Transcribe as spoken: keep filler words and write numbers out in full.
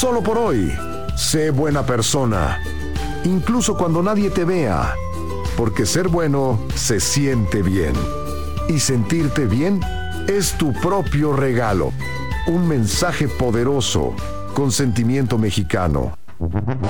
solo por hoy. Sé buena persona, incluso cuando nadie te vea, porque ser bueno se siente bien. Y sentirte bien es tu propio regalo. Un mensaje poderoso con sentimiento mexicano.